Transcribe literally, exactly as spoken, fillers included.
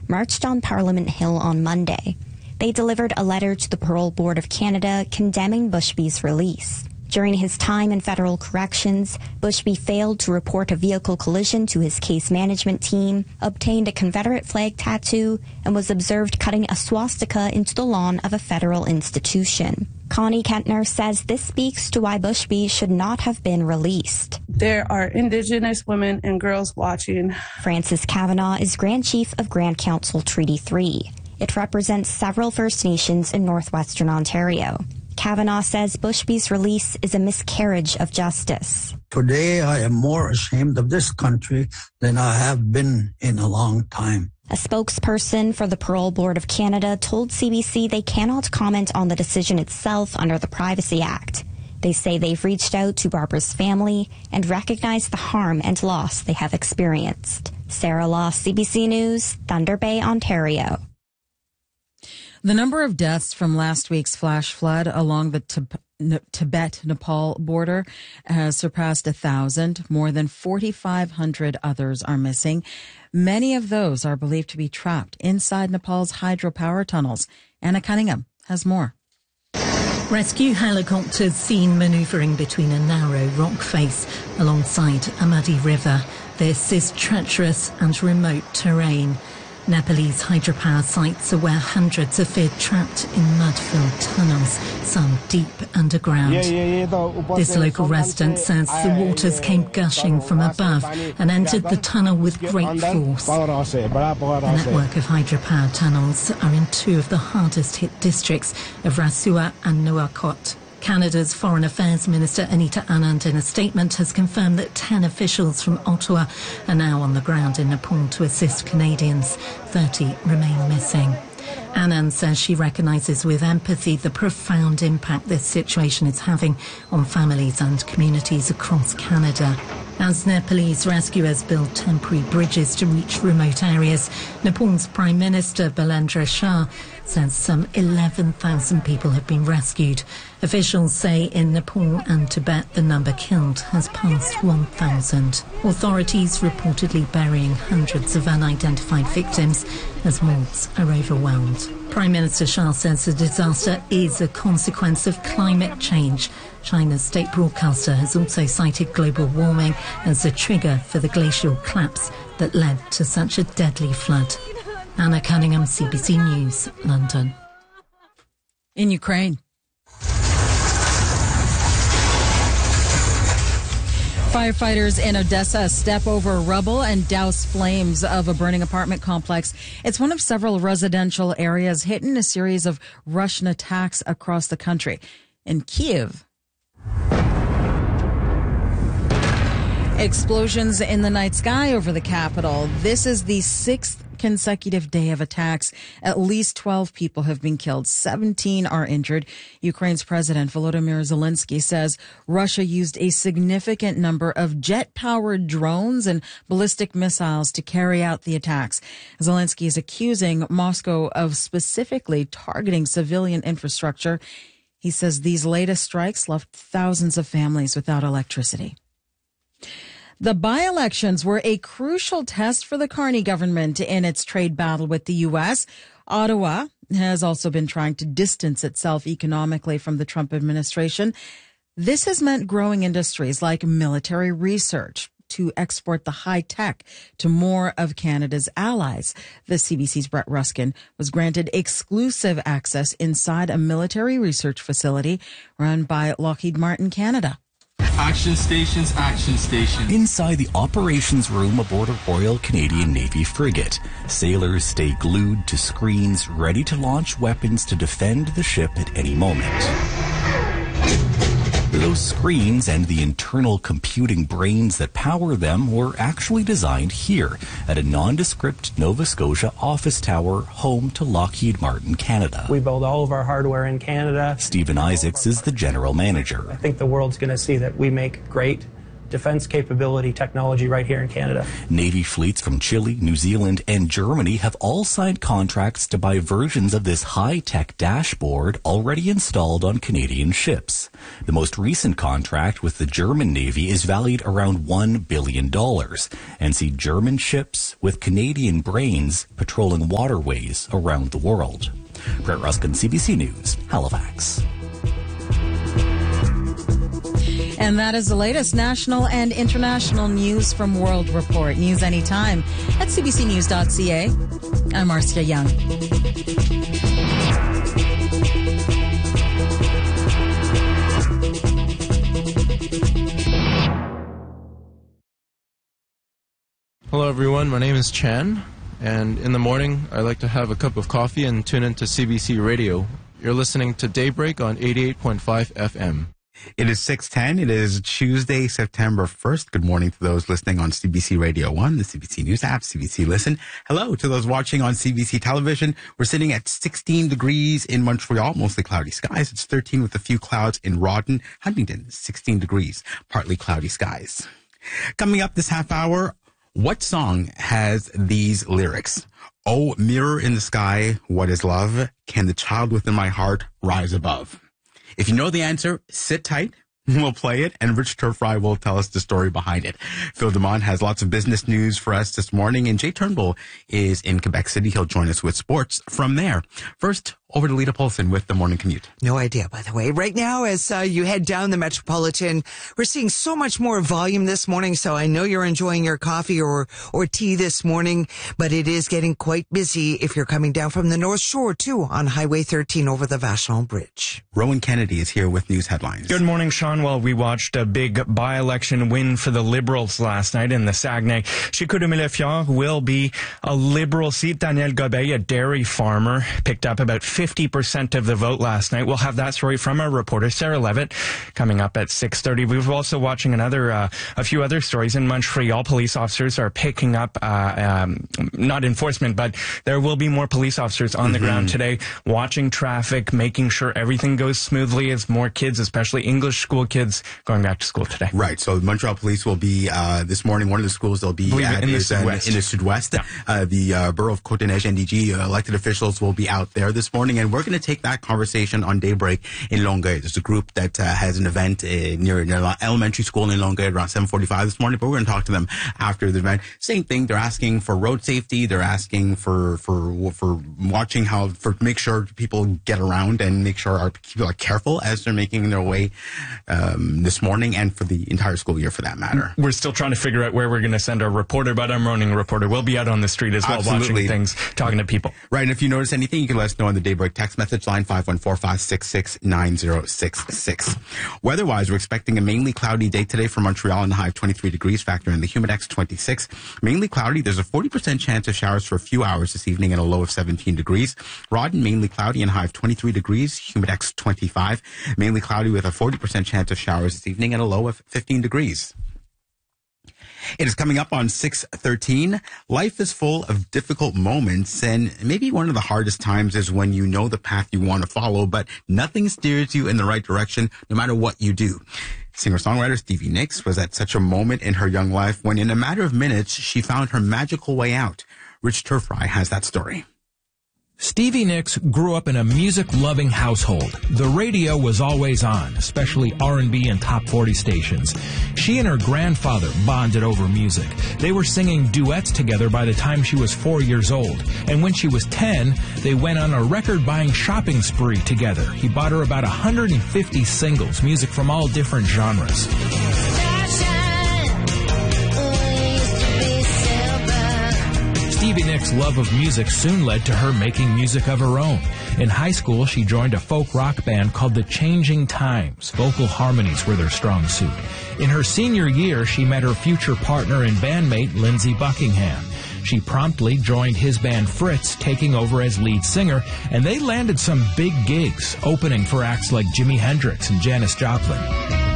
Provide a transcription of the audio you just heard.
marched on Parliament Hill on Monday. They delivered a letter to the Parole Board of Canada condemning Bushby's release. During his time in federal corrections, Bushby failed to report a vehicle collision to his case management team, obtained a Confederate flag tattoo, and was observed cutting a swastika into the lawn of a federal institution. Connie Kentner says this speaks to why Bushby should not have been released. There are Indigenous women and girls watching. Frances Kavanagh is Grand Chief of Grand Council Treaty three. It represents several First Nations in northwestern Ontario. Kavanagh says Bushby's release is a miscarriage of justice. Today, I am more ashamed of this country than I have been in a long time. A spokesperson for the Parole Board of Canada told C B C they cannot comment on the decision itself under the Privacy Act. They say they've reached out to Barbara's family and recognize the harm and loss they have experienced. Sarah Law, C B C News, Thunder Bay, Ontario. The number of deaths from last week's flash flood along the Tib- Tibet-Nepal border has surpassed a thousand. More than forty-five hundred others are missing. Many of those are believed to be trapped inside Nepal's hydropower tunnels. Anna Cunningham has more. Rescue helicopters seen manoeuvring between a narrow rock face alongside a muddy river. This is treacherous and remote terrain. Nepalese hydropower sites are where hundreds are feared trapped in mud-filled tunnels, some deep underground. This local resident says the waters came gushing from above and entered the tunnel with great force. The network of hydropower tunnels are in two of the hardest-hit districts of Rasua and Nuwakot. Canada's Foreign Affairs Minister Anita Anand in a statement has confirmed that ten officials from Ottawa are now on the ground in Nepal to assist Canadians. thirty remain missing. Anand says she recognises with empathy the profound impact this situation is having on families and communities across Canada. As Nepalese rescuers build temporary bridges to reach remote areas, Nepal's Prime Minister Balendra Shah says some eleven thousand people have been rescued. Officials say in Nepal and Tibet the number killed has passed one thousand. Authorities reportedly burying hundreds of unidentified victims as morgues are overwhelmed. Prime Minister Shah says the disaster is a consequence of climate change. China's state broadcaster has also cited global warming as a trigger for the glacial collapse that led to such a deadly flood. Anna Cunningham, C B C News, London. In Ukraine, firefighters in Odessa step over rubble and douse flames of a burning apartment complex. It's one of several residential areas hit in a series of Russian attacks across the country. In Kyiv, explosions in the night sky over the capital. This is the sixth consecutive day of attacks. At least twelve people have been killed. seventeen are injured. Ukraine's President Volodymyr Zelensky says Russia used a significant number of jet-powered drones and ballistic missiles to carry out the attacks. Zelensky is accusing Moscow of specifically targeting civilian infrastructure. He says these latest strikes left thousands of families without electricity. The by-elections were a crucial test for the Carney government in its trade battle with the U S. Ottawa has also been trying to distance itself economically from the Trump administration. This has meant growing industries like military research to export the high tech to more of Canada's allies. The C B C's Brett Ruskin was granted exclusive access inside a military research facility run by Lockheed Martin Canada. Action stations, action stations. Inside the operations room aboard a Royal Canadian Navy frigate, sailors stay glued to screens ready to launch weapons to defend the ship at any moment. Those screens and the internal computing brains that power them were actually designed here at a nondescript Nova Scotia office tower home to Lockheed Martin Canada. We build all of our hardware in Canada. Stephen Isaacs is the general manager. I think the world's going to see that we make great defense capability technology right here in Canada. Navy fleets from Chile, New Zealand, and Germany have all signed contracts to buy versions of this high-tech dashboard already installed on Canadian ships. The most recent contract with the German Navy is valued around one billion dollars and see German ships with Canadian brains patrolling waterways around the world. Brett Ruskin, C B C News, Halifax. And that is the latest national and international news from World Report. News anytime at c b c news dot c a. I'm Marcia Young. Hello everyone, my name is Chan, and in the morning I like to have a cup of coffee and tune into C B C Radio. You're listening to Daybreak on eighty-eight point five F M. It is six ten. It is Tuesday, September first. Good morning to those listening on C B C Radio one, the C B C News app, C B C Listen. Hello to those watching on C B C Television. We're sitting at sixteen degrees in Montreal, mostly cloudy skies. It's thirteen with a few clouds in Rawdon. Huntington, sixteen degrees, partly cloudy skies. Coming up this half hour, what song has these lyrics? Oh, mirror in the sky, what is love? Can the child within my heart rise above? If you know the answer, sit tight. We'll play it, and Rich Turfry will tell us the story behind it. Phil Demond has lots of business news for us this morning, and Jay Turnbull is in Quebec City. He'll join us with sports from there. First, over to Lita Polson with the morning commute. No idea, by the way. Right now, as uh, you head down the Metropolitan, we're seeing so much more volume this morning, so I know you're enjoying your coffee or, or tea this morning, but it is getting quite busy if you're coming down from the North Shore, too, on Highway thirteen over the Vachon Bridge. Rowan Kennedy is here with news headlines. Good morning, Sean. Well, we watched a big by-election win for the Liberals last night in the Saguenay. Chicoutimi-Léfiard will be a Liberal seat. Daniel Gobeil, a dairy farmer, picked up about fifty percent of the vote last night. We'll have that story from our reporter, Sarah Levitt, coming up at six thirty. We're also watching another, uh, a few other stories in Montreal. Police officers are picking up, uh, um, not enforcement, but there will be more police officers on mm-hmm. the ground today, watching traffic, making sure everything goes smoothly as more kids, especially English school kids, going back to school today. Right. So the Montreal Police will be, uh, this morning, one of the schools they'll be at in the is Sud-West. in the Sud-West. Yeah. Uh, the uh, Borough of Côte-des-Neiges N D G uh, elected officials will be out there this morning, and we're going to take that conversation on Daybreak in Longueuil. There's a group that uh, has an event uh, near an elementary school in Longueuil around seven forty-five this morning, but we're going to talk to them after the event. Same thing. They're asking for road safety. They're asking for for for watching how, for make sure people get around and make sure our people are careful as they're making their way um, this morning and for the entire school year for that matter. We're still trying to figure out where we're going to send our reporter, but our morning reporter will be out on the street as well, Absolutely. watching things, talking to people. Right, and if you notice anything, you can let us know on the Daybreak text message line five one four, five six six, nine zero six six. Weather-wise, we're expecting a mainly cloudy day today for Montreal and a high of twenty-three degrees, factor in the Humidex twenty-six. Mainly cloudy, there's a forty percent chance of showers for a few hours this evening and a low of seventeen degrees. Rawdon, mainly cloudy and a high of twenty-three degrees, Humidex twenty-five. Mainly cloudy with a forty percent chance of showers this evening and a low of fifteen degrees. It is coming up on six thirteen. Life is full of difficult moments, and maybe one of the hardest times is when you know the path you want to follow, but nothing steers you in the right direction, no matter what you do. Singer-songwriter Stevie Nicks was at such a moment in her young life when, in a matter of minutes, she found her magical way out. Rich Turfry has that story. Stevie Nicks grew up in a music-loving household. The radio was always on, especially R and B and top forty stations. She and her grandfather bonded over music. They were singing duets together by the time she was four years old. And when she was ten, they went on a record-buying shopping spree together. He bought her about one hundred fifty singles, music from all different genres. Stevie Nicks' love of music soon led to her making music of her own. In high school, she joined a folk rock band called The Changing Times. Vocal harmonies were their strong suit. In her senior year, she met her future partner and bandmate, Lindsey Buckingham. She promptly joined his band Fritz, taking over as lead singer, and they landed some big gigs, opening for acts like Jimi Hendrix and Janis Joplin.